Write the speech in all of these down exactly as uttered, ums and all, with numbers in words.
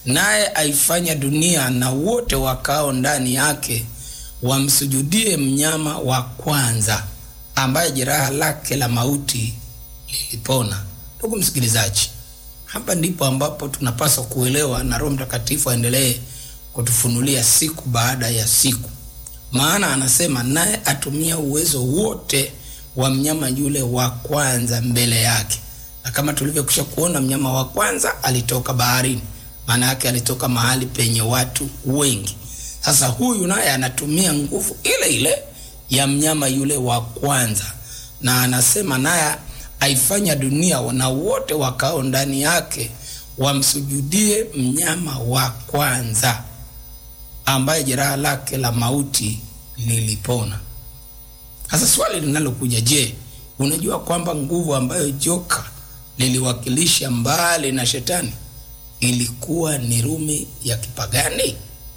naye aifanya dunia na wote wakao ndani yake wamsujudie mnyama wa kwanza, ambaye jeraha lake la mauti lilipona. Ndugu msikilizaji, hapa ndipo ambapo tunapaswa kuelewa na Roho Mtakatifu aendelee kutufunulia siku baada ya siku. Maana anasema naye atumia uwezo wote wa mnyama yule wa kwanza mbele yake. Na kama tulivyokwisha kuona, mnyama wa kwanza alitoka baharini, maana yake alitoka mahali penye watu wengi. Sasa huyu naye anatumia nguvu ile ile ya mnyama yule wa kwanza, na anasema naye aifanya dunia na wote wakao ndani yake wamsujudie mnyama wa kwanza, ambaye jeraha lake la mauti lilipona. Sasa swali linalokuja, je, unajua kwamba nguvu ambayo joka liliwakilisha mbali na shetani ilikuwa ni Rumi ya kipagani?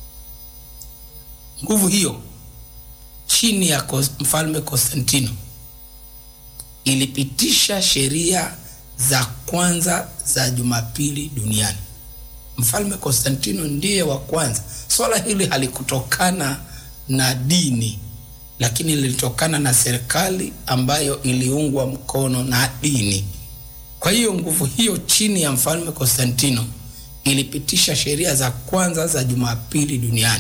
Nguvu hiyo chini ya mfalme Konstantino ilipitisha sheria za kwanza za Jumapili duniani. Mfalme Konstantino ndiye wa kwanza. Swala hili halikutokana na dini, lakini lilitokana na serikali ambayo iliungwa mkono na dini. Kwa hiyo nguvu hiyo chini ya mfalme Konstantino ilipitisha sheria za kwanza za Jumapili duniani.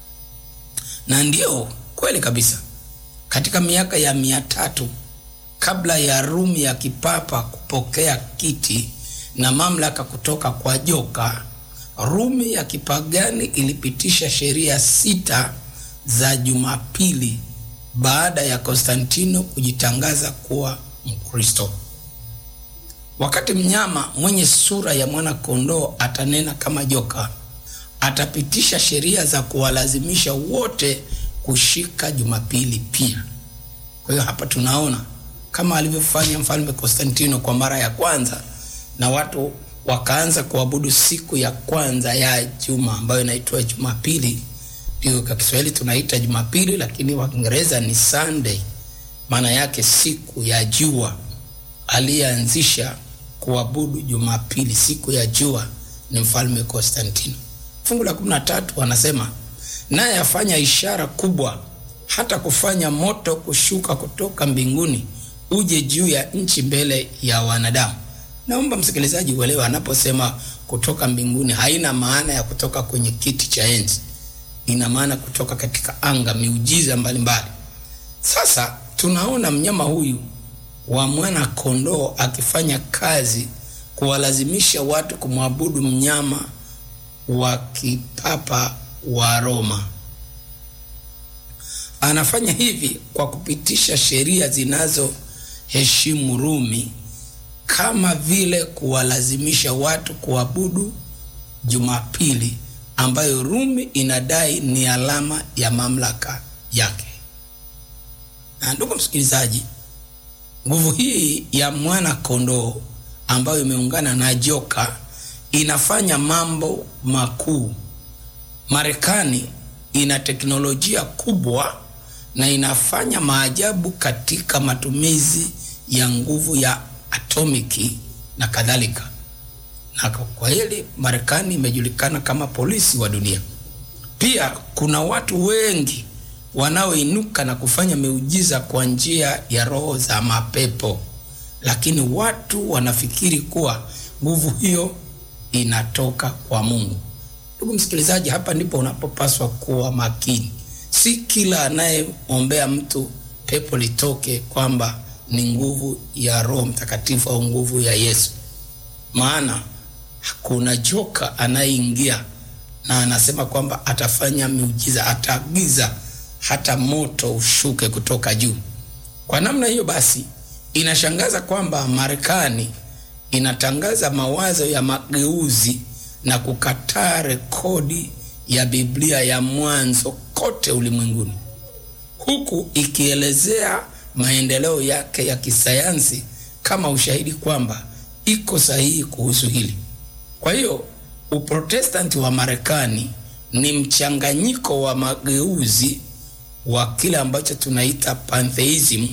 Na ndio kweli kabisa, katika miaka ya mia tatu kabla ya Rumi ya kipapa kupokea kiti na mamlaka kutoka kwa joka, Rumi ya kipagani ilipitisha sheria sita za Jumapili baada ya Konstantino kujitangaza kuwa Mkristo. Wakati mnyama mwenye sura ya mwana kondoo atanena kama joka, atapitisha sheria za kuwalazimisha wote kushika Jumapili pia. Kwa hiyo hapa tunaona kama alivyofanya mfalme Konstantino kwa mara ya kwanza, na watu wakaanza kuabudu siku ya kwanza ya juma ambayo inaitwa Jumapili. Ndio kwa Kiswahili tunaita Jumapili, lakini kwa Kiingereza ni Sunday, maana yake siku ya jua. Alianzisha kuabudu Jumapili, siku ya jua, ni mfalme Konstantino. Fungu la kumi na tatu wanasema, naye afanya ishara kubwa, hata kufanya moto kushuka kutoka mbinguni uje juu ya nchi mbele ya wanadamu. Naomba msikilizaji uelewe, anaposema kutoka mbinguni haina maana ya kutoka kwenye kiti cha enzi. Ina maana kutoka katika anga, miujiza mbalimbali. Sasa tunaona mnyama huyu wa mwana kondoo akifanya kazi kuwalazimisha watu kumwabudu mnyama wa kipapa wa Roma. Anafanya hivi kwa kupitisha sheria zinazoheshimu Rumi, kama vile kuwalazimisha watu kuabudu Jumapili ambayo Rumi inadai ni alama ya mamlaka yake. Na ndugu msikilizaji, nguvu hii ya mwana kondoo ambayo imeungana na joka inafanya mambo makuu. Marekani ina teknolojia kubwa na inafanya maajabu katika matumizi ya nguvu ya atomiki na kadhalika. Na kwa hili Marekani imejulikana kama polisi wa dunia. Pia kuna watu wengi wanaoinuka na kufanya miujiza kwa njia ya roho za mapepo, lakini watu wanafikiri kuwa nguvu hiyo inatoka kwa Mungu. Ndugu msikilizaji, hapa ndipo unapopaswa kuwa makini. Si kila anayeombea mtu pepo litoke kwamba ni nguvu ya Roho Mtakatifu au nguvu ya Yesu. Maana kuna joka anayeingia na anasema kwamba atafanya miujiza, ataagiza hata moto ushuke kutoka juu. Kwa namna hiyo basi, inashangaza kwamba Marekani inatangaza mawazo ya mageuzi na kukataa rekodi ya Biblia ya Mwanzo kote ulimwenguni, huku ikielezea maendeleo yake ya kisayansi kama ushahidi kwamba iko sahihi kuhusu hili. Kwa hiyo Uprotestanti wa Marekani ni mchanganyiko wa mageuzi wa kile ambacho tunaita pantheism,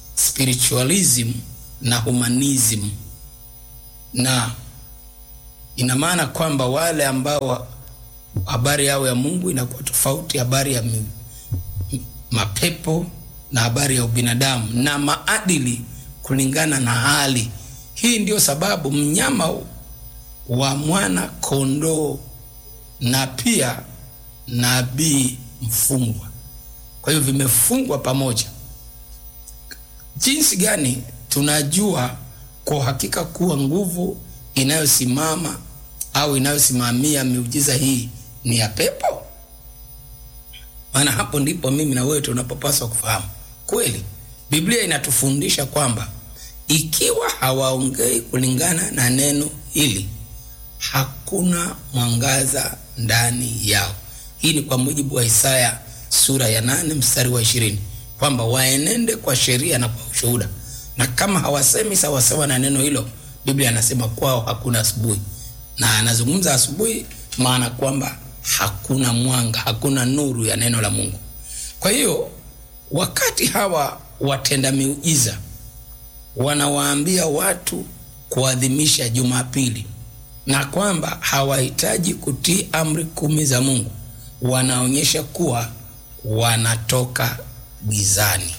spiritualism na humanism. Na ina maana kwamba wale ambao habari yao ya Mungu inakuwa tofauti, habari ya mapepo na habari ya ubinadamu na maadili kulingana na hali. Hii ndio sababu mnyama wa mwana kondoo na pia nabii mfungwa, kwa hiyo vimefungwa pamoja. Jinsi gani tunajua kwa hakika kuwa nguvu inayosimama au inayosimamia miujiza hii ni ya pepo? Maana hapo ndipo mimi na wewe tunapopaswa kufahamu. Kweli Biblia inatufundisha kwamba ikiwa hawaongei kulingana na neno hili, hakuna mwangaza ndani yao. Hii ni kwa mujibu wa Isaya sura ya nane mstari wa ishirini, kwamba waenende kwa sheria na kwa ushuhuda, na kama hawasemi sawa sawa na neno hilo, Biblia anasema kwao hakuna asubuhi. Na anazungumza asubuhi maana kwamba hakuna mwanga, hakuna nuru ya neno la Mungu. Kwa hiyo wakati hawa watenda miujiza wanawaambia watu kuadhimisha Jumapili na kwamba hawahitaji kutii amri kumi za Mungu, wanaonyesha kuwa wanatoka gizani.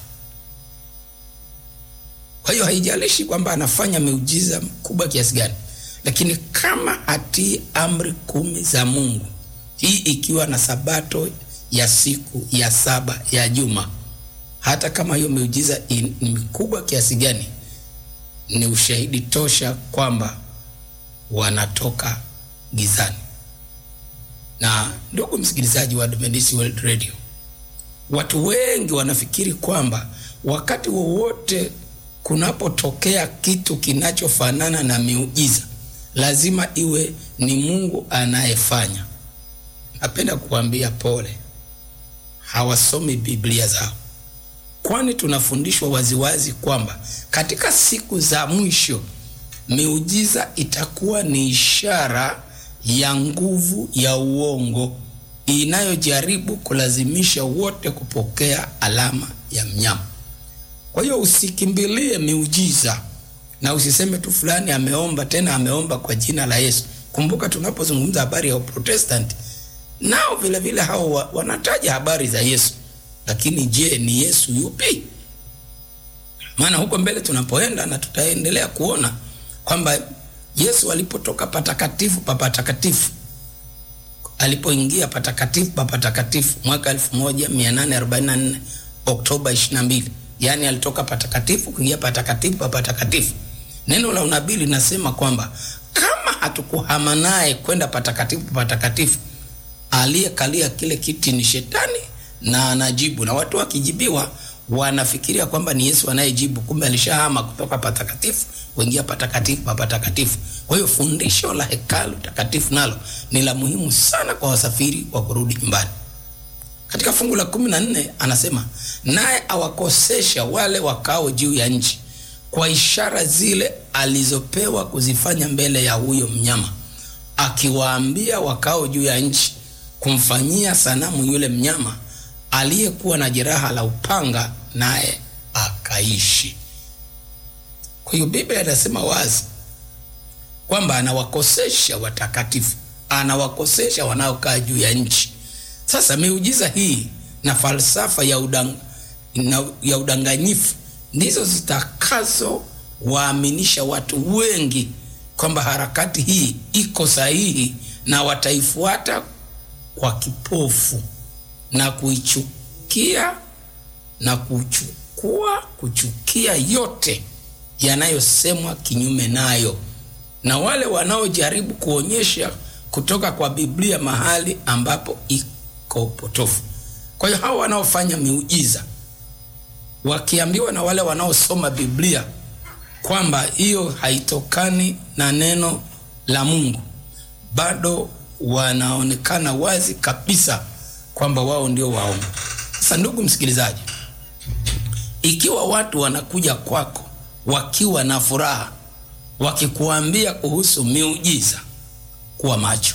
Kwa hiyo haijalishi kwamba anafanya miujiza mkubwa kiasi gani, lakini kama hatii amri kumi za Mungu, hii ikiwa na sabato ya siku ya saba ya juma, hata kama hiyo miujiza ni mikubwa kiasi gani, ni ushahidi tosha kwamba wanatoka gizani. Na ndugu msikilizaji wa Adventist World Radio, watu wengi wanafikiri kwamba wakati wowote kunapotokea kitu kinachofanana na miujiza, lazima iwe ni Mungu anayefanya. Napenda kuambia pole, hawasomi Biblia zao. Kwani tunafundishwa waziwazi kwamba katika siku za mwisho miujiza itakuwa ni ishara ya nguvu ya uongo inayojaribu kulazimisha wote kupokea alama ya mnyama. Kwa hiyo usikimbilie miujiza na usiseme tu fulani ameomba, tena ameomba kwa jina la Yesu. Kumbuka tunapozungumza habari ya Protestant, nao vile vile hao wanataja habari za Yesu, lakini je, ni Yesu yupi? Maana huko mbele tunapoenda na tutaendelea kuona kwamba Yesu alipotoka patakatifu pa patakatifu, alipoingia patakatifu pa patakatifu mwaka elfu moja mia nane arobaini na nne Oktoba ishirini na mbili, yani alitoka patakatifu kuingia patakatifu pa patakatifu. Neno la unabii linasema kwamba kama hatukuhama naye kwenda patakatifu pa patakatifu, aliyekalia kile kiti ni shetani na anajibu, na watu wakijibiwa wanafikiria kwamba ni Yesu anayejibu, kumbe alishahama kutoka patakatifu kuingia patakatifu pa patakatifu. Kwa hiyo fundisho la hekalu takatifu nalo ni la muhimu sana kwa wasafiri wa kurudi nyumbani. Katika fungu la kumi na nne anasema, naye awakosesha wale wakao juu ya nchi kwa ishara zile alizopewa kuzifanya mbele ya huyo mnyama, akiwaambia wakao juu ya nchi kumfanyia sanamu yule mnyama aliyekuwa na jeraha la upanga, naye akaishi. Kwa hiyo Biblia inasema wazi kwamba anawakosesha watakatifu, anawakosesha wanaokaa juu ya nchi. Sasa miujiza hii na falsafa ya udang, na, ya udanganyifu ndizo zitakazo waaminisha watu wengi kwamba harakati hii iko sahihi, na wataifuata kwa kipofu na kuichukia na kuchukua kuchukia yote yanayosemwa kinyume nayo, na wale wanaojaribu kuonyesha kutoka kwa Biblia mahali ambapo iko potofu. Kwa hiyo hao wanaofanya miujiza wakiambiwa na wale wanaosoma Biblia kwamba hiyo haitokani na neno la Mungu, bado wanaonekana wazi kabisa kwamba wao ndio waongo. Sasa ndugu msikilizaji, ikiwa watu wanakuja kwako wakiwa na furaha, wakikuambia kuhusu miujiza, kuwa macho.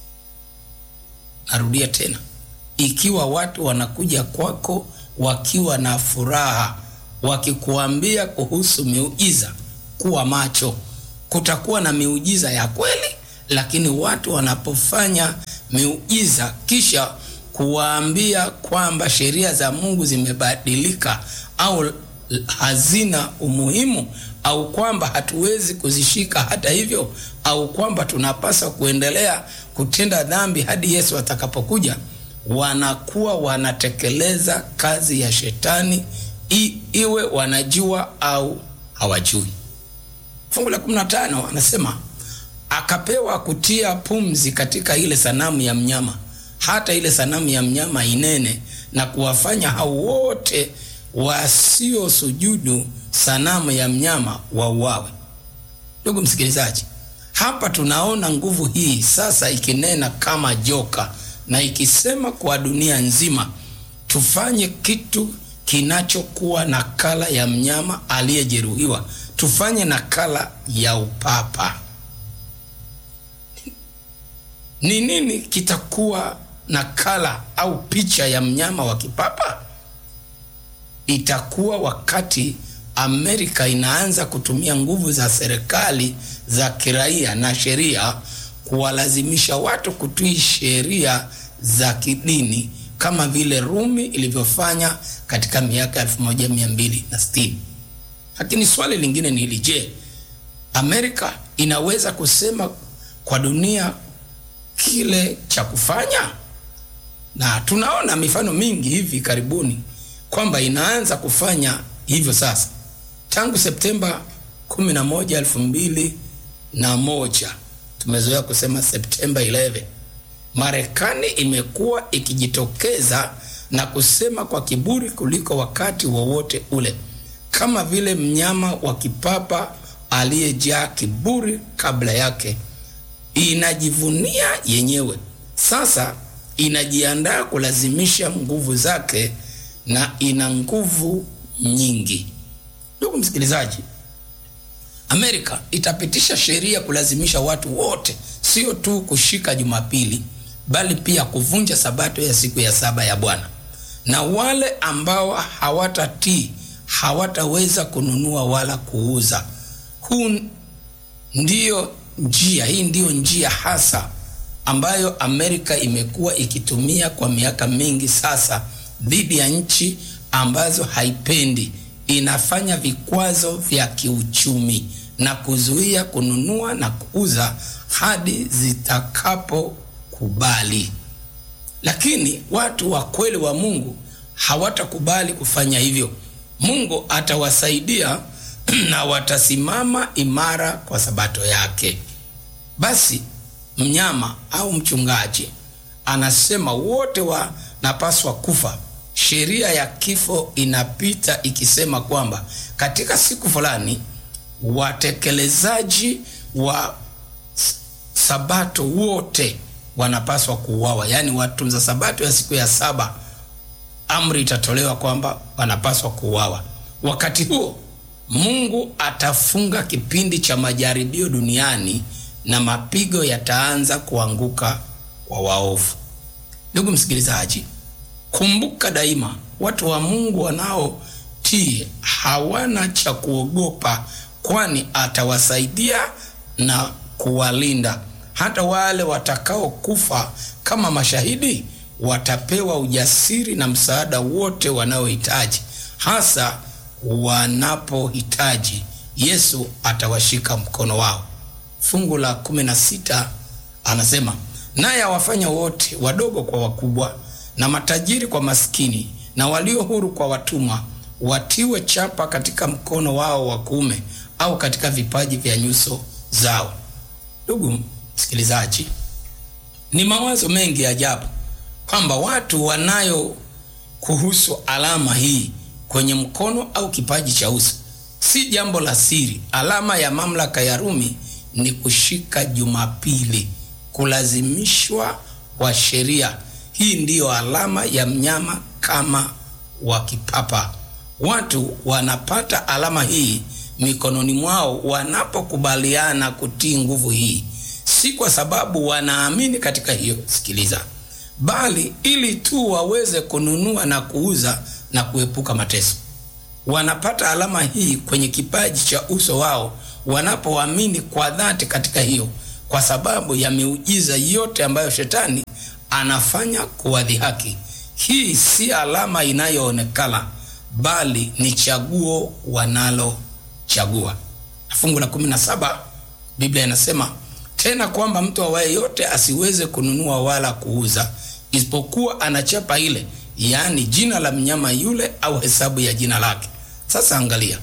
Narudia tena, ikiwa watu wanakuja kwako wakiwa na furaha, wakikuambia kuhusu miujiza, kuwa macho. Kutakuwa na miujiza ya kweli Lakini watu wanapofanya miujiza kisha kuwaambia kwamba sheria za Mungu zimebadilika au hazina umuhimu, au kwamba hatuwezi kuzishika hata hivyo, au kwamba tunapaswa kuendelea kutenda dhambi hadi Yesu atakapokuja, wanakuwa wanatekeleza kazi ya shetani, I, iwe wanajua au hawajui. Fungu la kumi na tano anasema, akapewa kutia pumzi katika ile sanamu ya mnyama, hata ile sanamu ya mnyama inene, na kuwafanya hao wote wasio sujudu sanamu ya mnyama wauawe. Ndugu msikilizaji, hapa tunaona nguvu hii sasa ikinena kama joka na ikisema kwa dunia nzima, tufanye kitu kinachokuwa nakala ya mnyama aliyejeruhiwa, tufanye nakala ya upapa. Ni nini kitakuwa nakala au picha ya mnyama wa kipapa? Itakuwa wakati Amerika inaanza kutumia nguvu za serikali za kiraia na sheria kuwalazimisha watu kutii sheria za kidini kama vile Rumi ilivyofanya katika miaka elfu moja mia mbili na sitini. Lakini swali lingine ni hili, je, Amerika inaweza kusema kwa dunia kile cha kufanya? Na tunaona mifano mingi hivi karibuni kwamba inaanza kufanya hivyo sasa. Tangu Septemba kumi na moja elfu mbili na moja, tumezoea kusema Septemba eleven, Marekani imekuwa ikijitokeza na kusema kwa kiburi kuliko wakati wowote ule, kama vile mnyama wa kipapa aliyejaa kiburi kabla yake. Inajivunia yenyewe sasa, inajiandaa kulazimisha nguvu zake, na ina nguvu nyingi. Ndugu msikilizaji, Amerika itapitisha sheria kulazimisha watu wote sio tu kushika Jumapili, bali pia kuvunja sabato ya siku ya saba ya Bwana. Na wale ambao hawatatii hawataweza kununua wala kuuza. Huu ndio njia, hii ndio njia hasa ambayo Amerika imekuwa ikitumia kwa miaka mingi sasa dhidi ya nchi ambazo haipendi. Inafanya vikwazo vya kiuchumi na kuzuia kununua na kuuza hadi zitakapokubali. Lakini watu wa kweli wa Mungu hawatakubali kufanya hivyo. Mungu atawasaidia na watasimama imara kwa sabato yake. Basi mnyama au mchungaji anasema wote wanapaswa kufa. Sheria ya kifo inapita ikisema kwamba katika siku fulani watekelezaji wa sabato wote wanapaswa kuuawa, yani watunza sabato ya siku ya saba, amri itatolewa kwamba wanapaswa kuuawa. Wakati huo Mungu atafunga kipindi cha majaribio duniani na mapigo yataanza kuanguka kwa waovu. Ndugu msikilizaji, kumbuka daima watu wa Mungu wanaotii hawana cha kuogopa, kwani atawasaidia na kuwalinda. Hata wale watakao kufa kama mashahidi watapewa ujasiri na msaada wote wanaohitaji, hasa wanapohitaji. Yesu atawashika mkono wao. Fungu la kumi na sita anasema, naye awafanya wote wadogo kwa wakubwa, na matajiri kwa maskini, na walio huru kwa watumwa, watiwe chapa katika mkono wao wa kuume au katika vipaji vya nyuso zao. Ndugu msikilizaji, ni mawazo mengi ya ajabu kwamba watu wanayo kuhusu alama hii kwenye mkono au kipaji cha uso. Si jambo la siri. Alama ya mamlaka ya Rumi ni kushika Jumapili, kulazimishwa kwa sheria. Hii ndiyo alama ya mnyama kama wa kipapa. Watu wanapata alama hii mikononi mwao wanapokubaliana kutii nguvu hii, si kwa sababu wanaamini katika hiyo, sikiliza, bali ili tu waweze kununua na kuuza na kuepuka mateso. Wanapata alama hii kwenye kipaji cha uso wao wanapoamini kwa dhati katika hiyo, kwa sababu ya miujiza yote ambayo shetani anafanya kuwadhihaki. Hii si alama inayoonekana, bali ni chaguo wanalochagua. Fungu la kumi na saba Biblia inasema tena kwamba mtu awaye yote asiweze kununua wala kuuza isipokuwa anachapa ile, yaani jina la mnyama yule au hesabu ya jina lake. Sasa angalia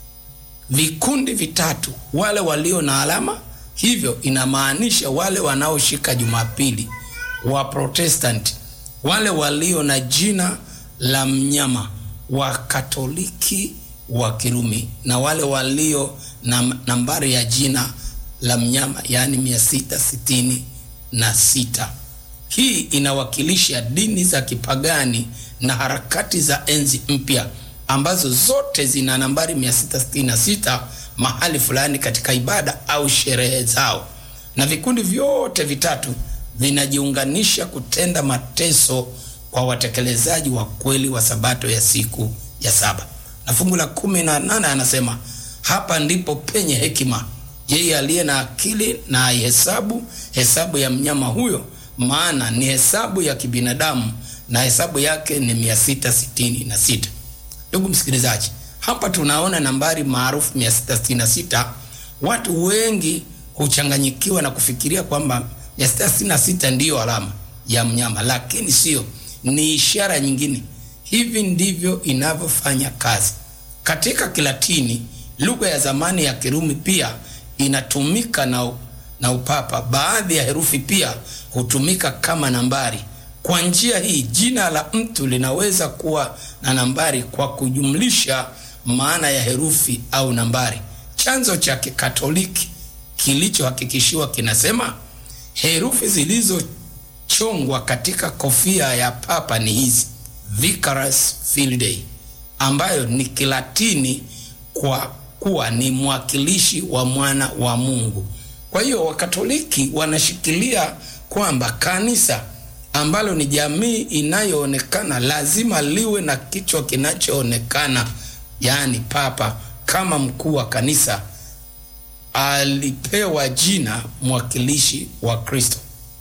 vikundi vitatu, wale walio na alama. Hivyo inamaanisha wale wanaoshika Jumapili wa Protestant, wale walio na jina la mnyama wa Katoliki wa Kirumi, na wale walio na nambari ya jina la mnyama, yani mia sita sitini na sita. Hii inawakilisha dini za kipagani na harakati za enzi mpya ambazo zote zina nambari mia sita sitini na sita mahali fulani katika ibada au sherehe zao. Na vikundi vyote vitatu vinajiunganisha kutenda mateso kwa watekelezaji wa kweli wa sabato ya siku ya saba. Na fungu la kumi na nane anasema hapa ndipo penye hekima, yeye aliye na akili na aihesabu hesabu ya mnyama huyo, maana ni hesabu ya kibinadamu na hesabu yake ni mia sita sitini na sita. Ndugu msikilizaji, hapa tunaona nambari maarufu mia sita sitini na sita. Watu wengi huchanganyikiwa na kufikiria kwamba mia sita sitini na sita ndiyo alama ya mnyama, lakini sio, ni ishara nyingine. Hivi ndivyo inavyofanya kazi. Katika Kilatini, lugha ya zamani ya Kirumi, pia inatumika na, na upapa. Baadhi ya herufi pia hutumika kama nambari. Kwa njia hii, jina la mtu linaweza kuwa na nambari kwa kujumlisha maana ya herufi au nambari. Chanzo cha Kikatoliki kilichohakikishiwa kinasema herufi zilizochongwa katika kofia ya papa ni hizi: Vicarius Fidei, ambayo ni Kilatini kwa kuwa ni mwakilishi wa mwana wa Mungu. Kwa hiyo Wakatoliki wanashikilia kwamba kanisa ambalo ni jamii inayoonekana lazima liwe na kichwa kinachoonekana, yaani papa kama mkuu wa kanisa alipewa jina mwakilishi wa Kristo.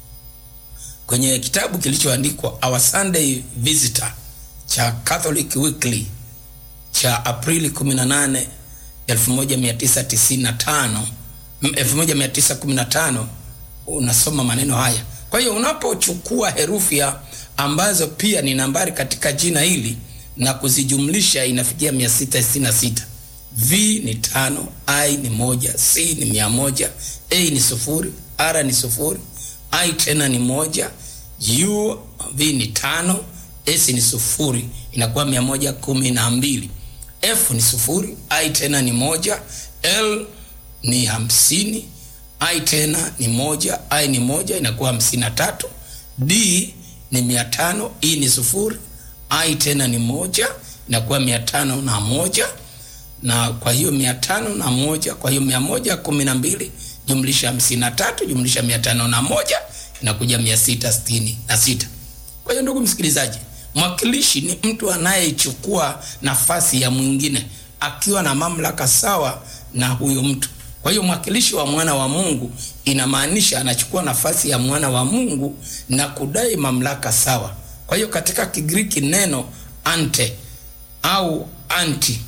Kwenye kitabu kilichoandikwa Our Sunday Visitor cha Catholic Weekly cha Aprili kumi na nane elfu moja mia tisa tisini na tano elfu moja mia tisa kumi na tano unasoma maneno haya. Kwa hiyo unapochukua herufi ambazo pia ni nambari katika jina hili na kuzijumlisha inafikia mia sita sitini na sita. V ni tano, I ni moja, C ni mia moja, A ni sufuri, R ni sufuri, I tena ni moja, U, V ni tano, S ni sufuri, inakuwa mia moja kumi na mbili. F ni sufuri, I tena ni moja, L ni hamsini, I tena ni moja, I ni moja, inakuwa hamsini na tatu. D ni mia tano, E ni sufuri, I tena ni moja, inakuwa mia tano na moja. Na kwa hiyo mia tano na moja, kwa hiyo mia moja kumi na mbili jumlisha hamsini na tatu jumlisha mia tano na moja inakuja mia sita sitini na sita. Kwa hiyo ndugu msikilizaji, mwakilishi ni mtu anayechukua nafasi ya mwingine akiwa na mamlaka sawa na huyo mtu. Kwa hiyo mwakilishi wa mwana wa Mungu inamaanisha anachukua nafasi ya mwana wa Mungu na kudai mamlaka sawa. Kwa hiyo katika Kigiriki neno ante au anti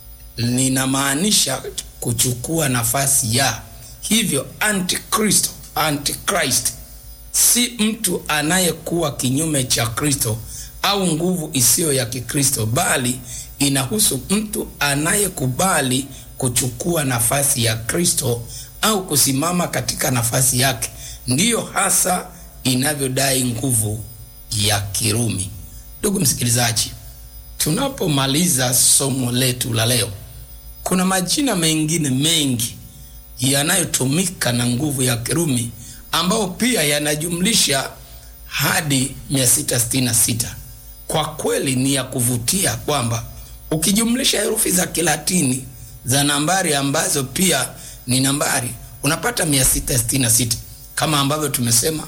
linamaanisha kuchukua nafasi ya. Hivyo antikristo, antichrist si mtu anayekuwa kinyume cha Kristo au nguvu isiyo ya Kikristo, bali inahusu mtu anayekubali kuchukua nafasi ya Kristo au kusimama katika nafasi yake. Ndiyo hasa inavyodai nguvu ya Kirumi. Ndugu msikilizaji, tunapomaliza somo letu la leo, kuna majina mengine mengi yanayotumika na nguvu ya Kirumi ambao pia yanajumlisha hadi mia sita sitini na sita. Kwa kweli ni ya kuvutia kwamba ukijumlisha herufi za Kilatini za nambari ambazo pia ni nambari, unapata mia sita sitini na sita. Kama ambavyo tumesema,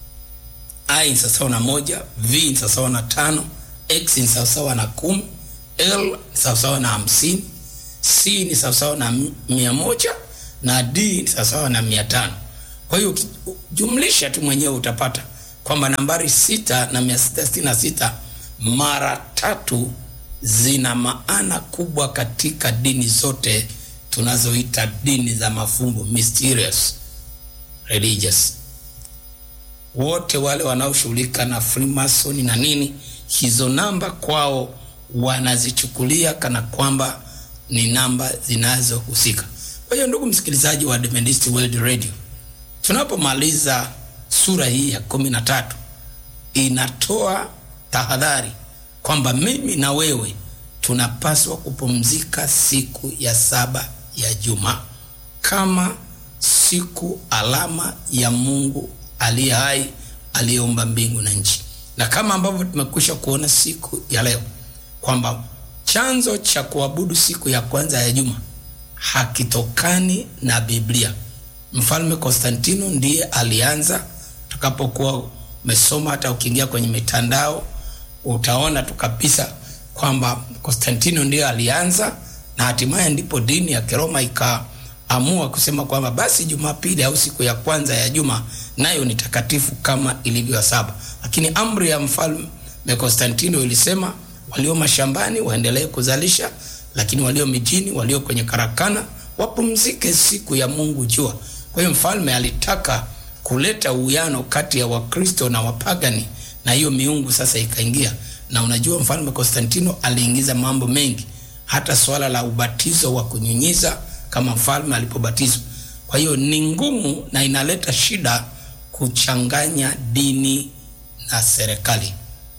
I ni sawa na moja, V ni sawa na tano, X ni sawa na kumi, L ni sawa na hamsini, C ni sawa na mia moja na D ni sawa na mia tano. Kwa hiyo jumlisha tu mwenyewe utapata kwamba nambari sita na mia sita sitini na sita mara tatu zina maana kubwa katika dini zote tunazoita dini za mafumbo, mysterious religious. Wote wale wanaoshughulika na Freemason na nini, hizo namba kwao wanazichukulia kana kwamba ni namba zinazohusika. Kwa hiyo ndugu msikilizaji wa Adventist World Radio, tunapomaliza sura hii ya kumi na tatu inatoa tahadhari kwamba mimi na wewe tunapaswa kupumzika siku ya saba ya juma kama siku alama ya Mungu aliye hai, aliyeumba mbingu na nchi. Na kama ambavyo tumekwisha kuona siku ya leo kwamba chanzo cha kuabudu siku ya kwanza ya juma hakitokani na Biblia. Mfalme Konstantino ndiye alianza. Tukapokuwa umesoma, hata ukiingia kwenye mitandao utaona tu kabisa kwamba Konstantino ndiye alianza, na hatimaye ndipo dini ya Kiroma ikaamua kusema kwamba basi Jumapili au siku ya kwanza ya juma nayo ni takatifu kama ilivyo saba. Lakini amri ya mfalme Konstantino ilisema walio mashambani waendelee kuzalisha, lakini walio mijini, walio kwenye karakana wapumzike siku ya Mungu jua. Kwa hiyo mfalme alitaka kuleta uwiano kati ya Wakristo na wapagani, na hiyo miungu sasa ikaingia. Na unajua mfalme Konstantino aliingiza mambo mengi, hata swala la ubatizo wa kunyunyiza kama mfalme alipobatizwa. Kwa hiyo ni ngumu na inaleta shida kuchanganya dini na serikali.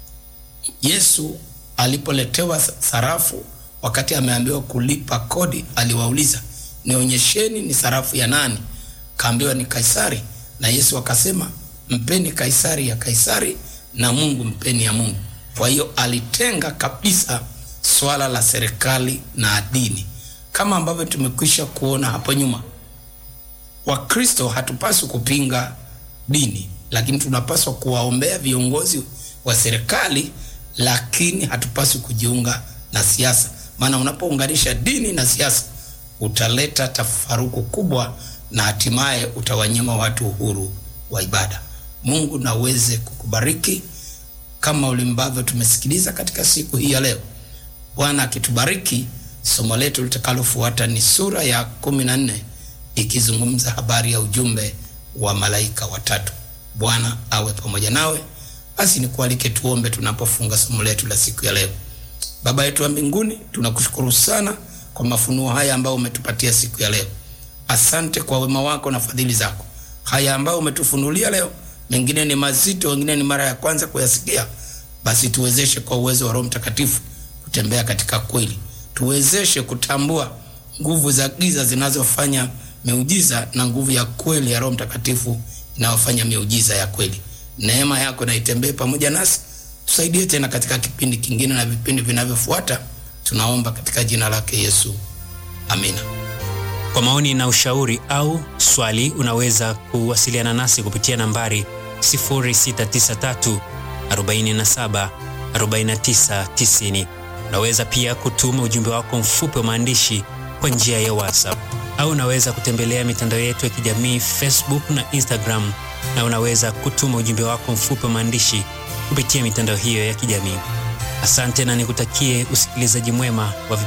Yesu alipoletewa sarafu, wakati ameambiwa kulipa kodi, aliwauliza, nionyesheni ni sarafu ya nani? Kaambiwa ni Kaisari. Na Yesu akasema, mpeni Kaisari ya Kaisari na Mungu mpeni ya Mungu. Kwa hiyo alitenga kabisa swala la serikali na dini. Kama ambavyo tumekwisha kuona hapo nyuma, Wakristo hatupaswi kupinga dini, lakini tunapaswa kuwaombea viongozi wa serikali, lakini hatupaswi kujiunga na siasa. Maana unapounganisha dini na siasa utaleta tafaruku kubwa na hatimaye utawanyima watu uhuru wa ibada. Mungu na uweze kukubariki kama ulimbavyo tumesikiliza katika siku hii ya leo. Bwana akitubariki, somo letu litakalofuata ni sura ya kumi na nne ikizungumza habari ya ujumbe wa malaika watatu. Bwana awe pamoja nawe. Basi nikualike tuombe tunapofunga somo letu la siku ya leo. Baba yetu wa mbinguni, tunakushukuru sana kwa mafunuo haya ambayo umetupatia siku ya leo. Asante kwa wema wako na fadhili zako. Haya ambayo umetufunulia leo, mengine ni mazito, wengine ni mara ya kwanza kuyasikia. Basi tuwezeshe kwa uwezo wa Roho Mtakatifu kutembea katika kweli. Tuwezeshe kutambua nguvu za giza zinazofanya miujiza na nguvu ya kweli ya Roho Mtakatifu inayofanya miujiza ya kweli. Neema yako na itembee pamoja nasi. Tusaidie tena katika kipindi kingine na vipindi vinavyofuata. Tunaomba katika jina lake Yesu. Amina. Kwa maoni na ushauri au swali, unaweza kuwasiliana nasi kupitia nambari sifuri sita tisa tatu arobaini na saba arobaini na tisa tisini. Unaweza pia kutuma ujumbe wako mfupi wa maandishi kwa njia ya WhatsApp, au unaweza kutembelea mitandao yetu ya kijamii Facebook na Instagram, na unaweza kutuma ujumbe wako mfupi wa maandishi kupitia mitandao hiyo ya kijamii. Asante na nikutakie usikilizaji mwema wa